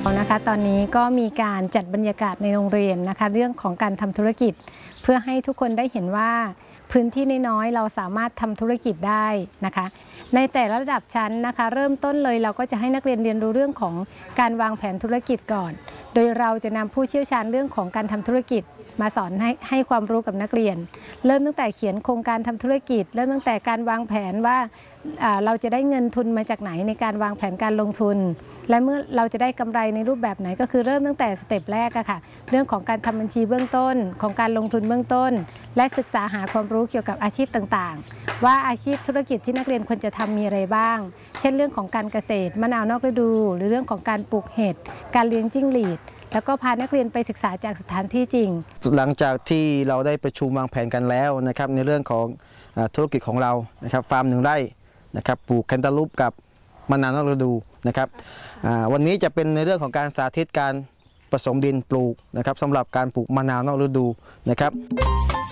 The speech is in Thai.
นะคะตอนนี้ก็มีการจัดบรรยากาศในโรงเรียนนะคะเรื่องของการทำธุรกิจเพื่อให้ทุกคนได้เห็นว่าพื้นที่น้อยๆเราสามารถทำธุรกิจได้นะคะในแต่ละระดับชั้นนะคะเริ่มต้นเลยเราก็จะให้นักเรียนเรียนรู้เรื่องของการวางแผนธุรกิจก่อนโดยเราจะนำผู้เชี่ยวชาญเรื่องของการทำธุรกิจมาสอนให้ความรู้กับนักเรียนเริ่มตั้งแต่เขียนโครงการทำธุรกิจเริ่มตั้งแต่การวางแผนว่าเราจะได้เงินทุนมาจากไหนในการวางแผนการลงทุนและเมื่อเราจะได้กำไรในรูปแบบไหนก็คือเริ่มตั้งแต่สเต็ปแรกค่ะเรื่องของการทำบัญชีเบื้องต้นของการลงทุนเบื้องต้นและศึกษาหาความรู้เกี่ยวกับอาชีพต่างๆว่าอาชีพธุรกิจที่นักเรียนควรจะทำมีอะไรบ้างเช่นเรื่องของการเกษตรมะนาวนอกฤดูหรือเรื่องของการปลูกเห็ดการเลี้ยงจิ้งหรีดแล้วก็พานักเรียนไปศึกษาจากสถานที่จริงหลังจากที่เราได้ประชุมวางแผนกันแล้วนะครับในเรื่องของธุรกิจของเรานะครับฟาร์ม1 ไร่นะครับปลูกแคนตาลูปกับมะนาวนอกฤดูนะครับวันนี้จะเป็นในเรื่องของการสาธิตการผสมดินปลูกนะครับสำหรับการปลูกมะนาวนอกฤดูนะครับ